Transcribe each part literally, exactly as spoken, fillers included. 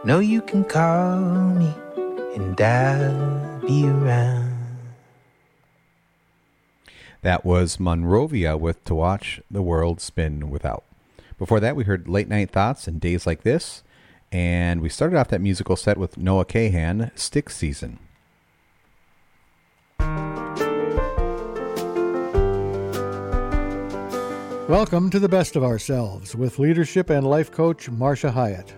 Know you can call me and I'll be around. That was Monrovia with To Watch the World Spin Without. Before that, we heard Late Night Thoughts and Days Like This. And we started off that musical set with Noah Kahan, Stick Season. Welcome to The Best of Ourselves with leadership and life coach Marcia Hyatt.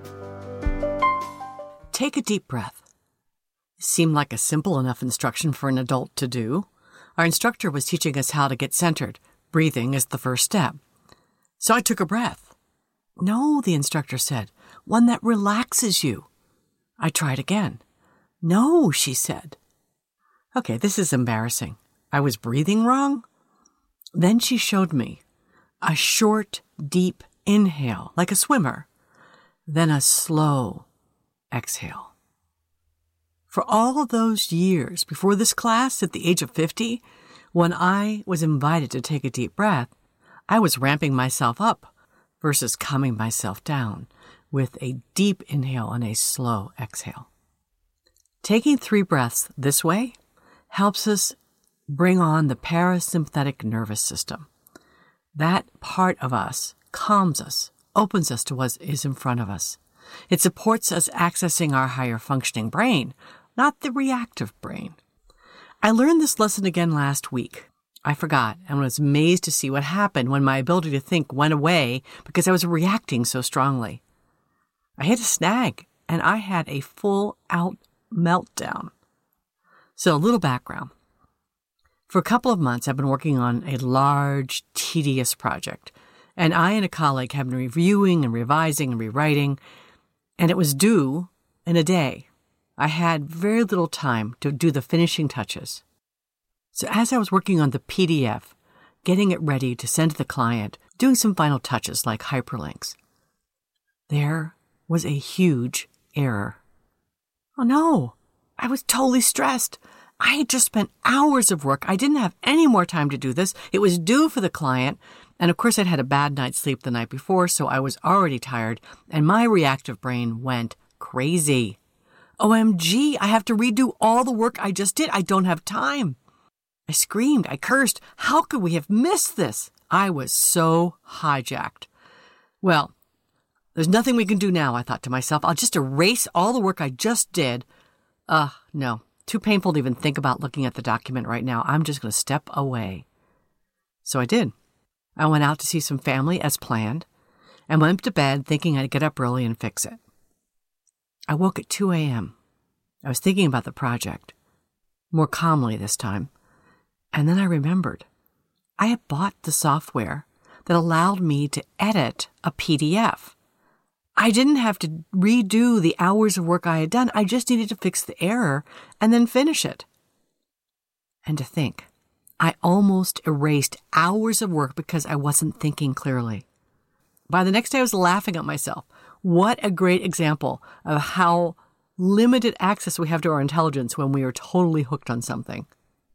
Take a deep breath. It seemed like a simple enough instruction for an adult to do. Our instructor was teaching us how to get centered. Breathing is the first step. So I took a breath. No, the instructor said, one that relaxes you. I tried again. No, she said. Okay, this is embarrassing. I was breathing wrong? Then she showed me a short, deep inhale, like a swimmer, then a slow exhale. For all of those years before this class, at the age of fifty, when I was invited to take a deep breath, I was ramping myself up versus calming myself down with a deep inhale and a slow exhale. Taking three breaths this way helps us bring on the parasympathetic nervous system. That part of us calms us, opens us to what is in front of us. It supports us accessing our higher functioning brain, not the reactive brain. I learned this lesson again last week. I forgot and was amazed to see what happened when my ability to think went away because I was reacting so strongly. I hit a snag and I had a full-out meltdown. So a little background. For a couple of months, I've been working on a large, tedious project, and I and a colleague have been reviewing and revising and rewriting, and it was due in a day. I had very little time to do the finishing touches. So as I was working on the P D F, getting it ready to send to the client, doing some final touches like hyperlinks, there was a huge error. Oh no, I was totally stressed. I had just spent hours of work. I didn't have any more time to do this. It was due for the client. And of course, I'd had a bad night's sleep the night before, so I was already tired, and my reactive brain went crazy. O M G, I have to redo all the work I just did. I don't have time. I screamed. I cursed. How could we have missed this? I was so hijacked. Well, there's nothing we can do now, I thought to myself. I'll just erase all the work I just did. Uh, no. Too painful to even think about looking at the document right now. I'm just going to step away. So I did. I went out to see some family as planned and went to bed thinking I'd get up early and fix it. I woke at two a.m. I was thinking about the project, more calmly this time, and then I remembered. I had bought the software that allowed me to edit a P D F. I didn't have to redo the hours of work I had done. I just needed to fix the error and then finish it. And to think, I almost erased hours of work because I wasn't thinking clearly. By the next day, I was laughing at myself. What a great example of how limited access we have to our intelligence when we are totally hooked on something.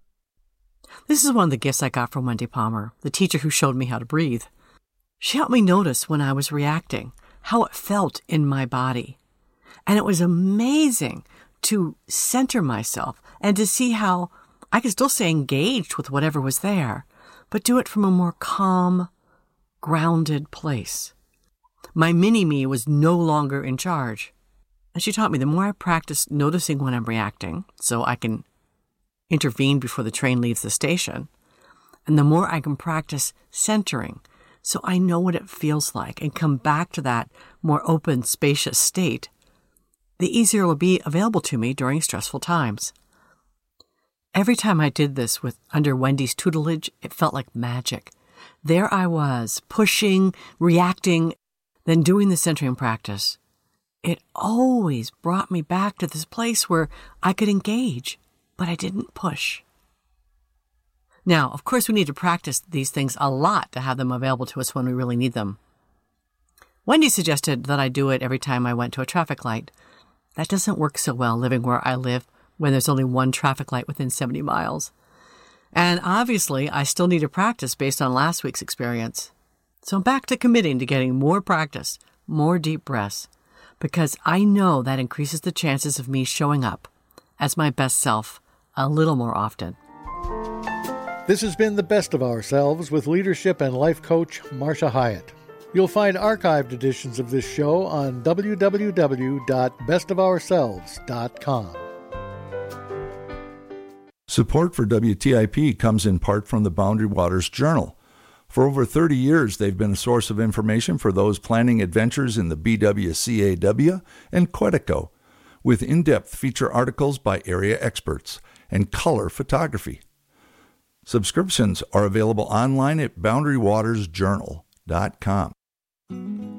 This is one of the gifts I got from Wendy Palmer, the teacher who showed me how to breathe. She helped me notice when I was reacting, how it felt in my body. And it was amazing to center myself and to see how I could still stay engaged with whatever was there, but do it from a more calm, grounded place. My mini-me was no longer in charge. And she taught me the more I practice noticing when I'm reacting, so I can intervene before the train leaves the station, and the more I can practice centering, so I know what it feels like and come back to that more open, spacious state, the easier it will be available to me during stressful times. Every time I did this with under Wendy's tutelage, it felt like magic. There I was, pushing, reacting, then doing the centering practice. It always brought me back to this place where I could engage, but I didn't push. Now, of course, we need to practice these things a lot to have them available to us when we really need them. Wendy suggested that I do it every time I went to a traffic light. That doesn't work so well living where I live when there's only one traffic light within seventy miles. And obviously, I still need to practice based on last week's experience. So I'm back to committing to getting more practice, more deep breaths. because I know that increases the chances of me showing up as my best self a little more often. This has been The Best of Ourselves with leadership and life coach Marsha Hyatt. You'll find archived editions of this show on w w w dot best of ourselves dot com. Support for W T I P comes in part from the Boundary Waters Journal. For over thirty years, they've been a source of information for those planning adventures in the B W C A W and Quetico, with in-depth feature articles by area experts and color photography. Subscriptions are available online at boundary waters journal dot com.